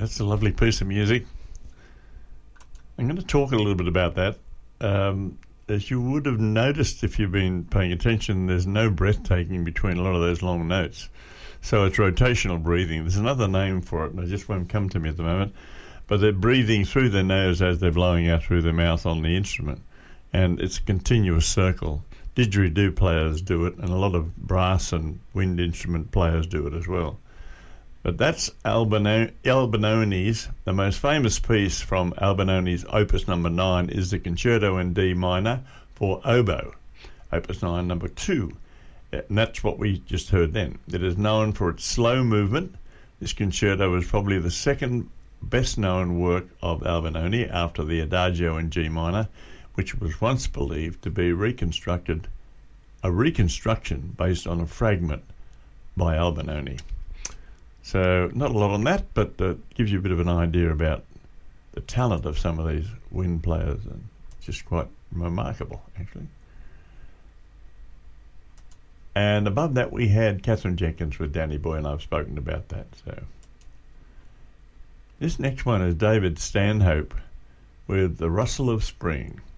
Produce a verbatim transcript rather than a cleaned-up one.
that's a lovely piece of music. I'm going to talk a little bit about that. Um, as you would have noticed if you've been paying attention, there's no breath-taking between a lot of those long notes. So it's rotational breathing. There's another name for it, and it just won't come to me at the moment. But they're breathing through their nose as they're blowing out through their mouth on the instrument. And it's a continuous circle. Didgeridoo players do it, and a lot of brass and wind instrument players do it as well. But that's Albino- Albinone's. The most famous piece from Albinone's Opus Number nine is the Concerto in D minor for oboe, Opus nine Number two. And that's what we just heard then. It is known for its slow movement. This concerto is probably the second best-known work of Albinoni after the Adagio in G minor, which was once believed to be reconstructed, a reconstruction based on a fragment by Albinoni. So not a lot on that, but uh, gives you a bit of an idea about the talent of some of these wind players, and just quite remarkable, actually. And above that we had Catherine Jenkins with Danny Boy, and I've spoken about that. So this next one is David Stanhope with The Rustle of Spring.